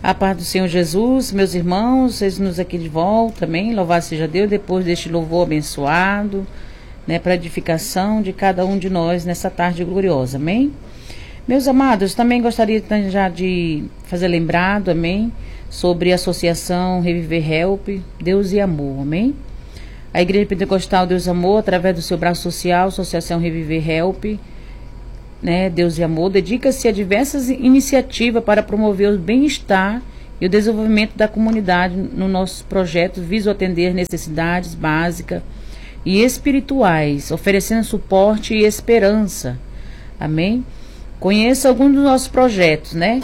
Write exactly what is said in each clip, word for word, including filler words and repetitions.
A paz do Senhor Jesus, meus irmãos, vocês nos aqui de volta, amém? Louvado seja Deus, depois deste louvor abençoado, né, para edificação de cada um de nós nessa tarde gloriosa, amém? Meus amados, também gostaria já de fazer lembrado, amém, sobre a Associação Reviver Help, Deus e Amor, amém? A Igreja Pentecostal Deus e Amor, através do seu braço social, Associação Reviver Help, né, Deus e Amor, dedica-se a diversas iniciativas para promover o bem-estar e o desenvolvimento da comunidade no nosso projeto, viso atender necessidades básicas e espirituais, oferecendo suporte e esperança, amém? Conheça alguns dos nossos projetos, né?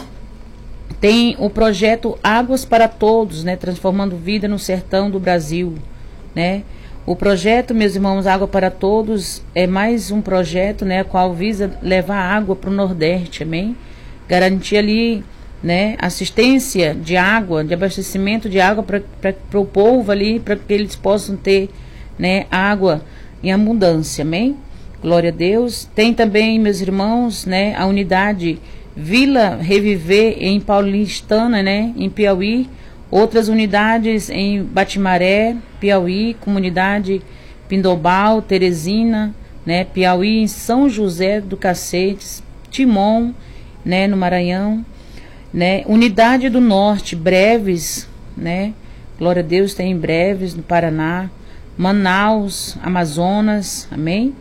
Tem o projeto Águas para Todos, né, transformando vida no sertão do Brasil, né? O projeto, meus irmãos, Água para Todos, é mais um projeto, né, qual visa levar água para o Nordeste, amém? Garantir ali, né, assistência de água, de abastecimento de água para o povo ali, para que eles possam ter, né, água em abundância, amém? Glória a Deus. Tem também, meus irmãos, né, a unidade Vila Reviver em Paulistana, né, em Piauí. Outras unidades em Batimaré, Piauí, comunidade Pindobal, Teresina, né, Piauí, em São José do Cacetes, Timon, né, no Maranhão, né, Unidade do Norte, Breves, né, glória a Deus, tem em Breves, no Paraná, Manaus, Amazonas, amém?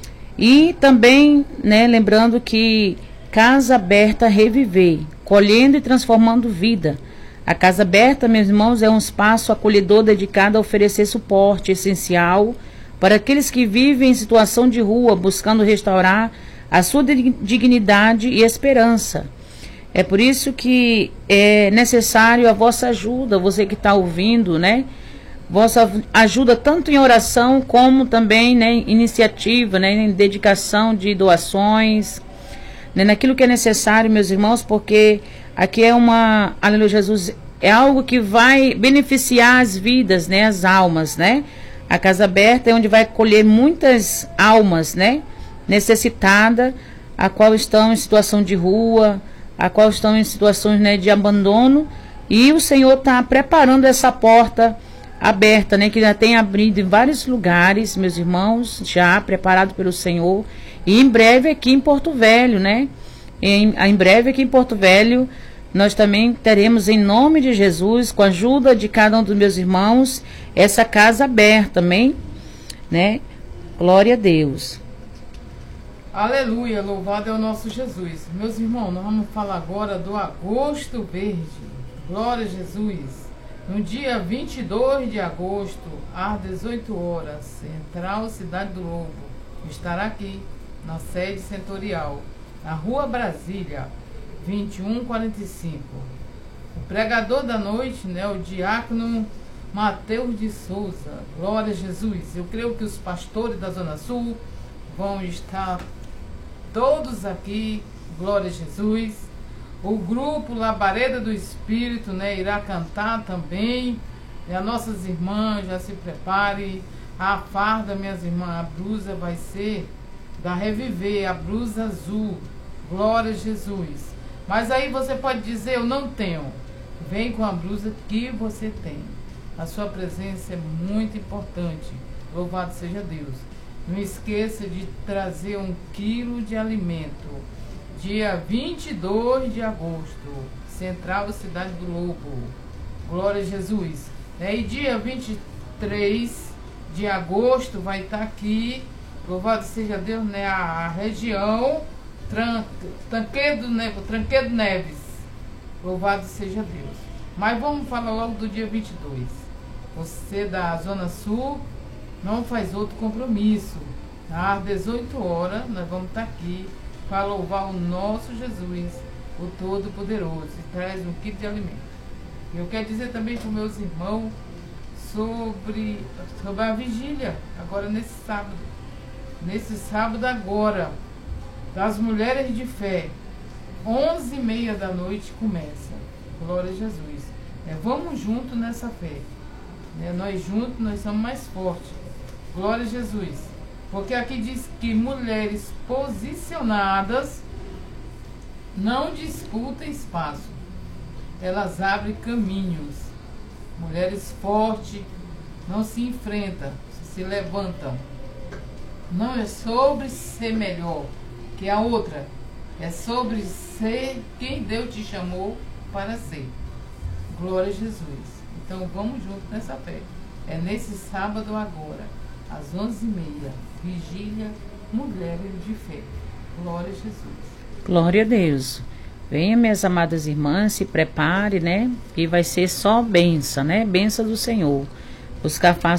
E também, né, lembrando que Casa Aberta Reviver, colhendo e transformando vida. A Casa Aberta, meus irmãos, é um espaço acolhedor dedicado a oferecer suporte essencial para aqueles que vivem em situação de rua, buscando restaurar a sua dignidade e esperança. É por isso que é necessário a vossa ajuda, você que está ouvindo, né? Vossa ajuda tanto em oração como também, né, iniciativa, né, em dedicação de doações, né, naquilo que é necessário, meus irmãos, porque aqui é uma, aleluia, Jesus, é algo que vai beneficiar as vidas, né, as almas, né? A Casa Aberta é onde vai colher muitas almas, né, necessitadas, a qual estão em situação de rua, a qual estão em situações, né, de abandono, e o Senhor está preparando essa porta aberta, né, que já tem abrido em vários lugares, meus irmãos, já preparado pelo Senhor, e em breve aqui em Porto Velho, né, em, em breve aqui em Porto Velho, nós também teremos, em nome de Jesus, com a ajuda de cada um dos meus irmãos, essa casa aberta, amém, né, glória a Deus. Aleluia, louvado é o nosso Jesus. Meus irmãos, nós vamos falar agora do Agosto Verde, glória a Jesus. No dia vinte e dois de agosto, às dezoito horas, Central Cidade do Lobo estará aqui, na sede setorial, na Rua Brasília, vinte e um quarenta e cinco. O pregador da noite, né, o diácono Mateus de Souza, glória a Jesus. Eu creio que os pastores da Zona Sul vão estar todos aqui, glória a Jesus. O grupo Labareda do Espírito, né, irá cantar também. E as nossas irmãs já se preparem. A farda, minhas irmãs, a blusa vai ser da Reviver, a blusa azul. Glória a Jesus. Mas aí você pode dizer, eu não tenho. Vem com a blusa que você tem. A sua presença é muito importante. Louvado seja Deus. Não esqueça de trazer um quilo de alimento. Dia vinte e dois de agosto, Central Cidade do Lobo. Glória a Jesus. E dia vinte e três de agosto vai estar aqui, louvado seja Deus, né, a região Tran, Tranquedo, né, Tranquedo Neves. Louvado seja Deus. Mas vamos falar logo do dia vinte e dois. Você da Zona Sul não faz outro compromisso. Às dezoito horas nós vamos estar aqui para louvar o nosso Jesus, o Todo-Poderoso, e traz um kit de alimento. Eu quero dizer também para os meus irmãos sobre, sobre a vigília, agora nesse sábado. Nesse sábado agora, das mulheres de fé, onze e meia da noite começa. Glória a Jesus. É, vamos juntos nessa fé. É, nós juntos, nós somos mais fortes. Glória a Jesus. Porque aqui diz que mulheres posicionadas não disputam espaço. elas abrem caminhos. Mulheres fortes não se enfrentam, se levantam. Não é sobre ser melhor que a outra, é sobre ser quem Deus te chamou para ser. Glória a Jesus. Então vamos juntos nessa fé. É nesse sábado agora, às onze e meia, vigília Mulheres de Fé. Glória a Jesus. Glória a Deus. Venha, minhas amadas irmãs, se prepare, né? Que vai ser só bênção, né? Bênção do Senhor. Buscar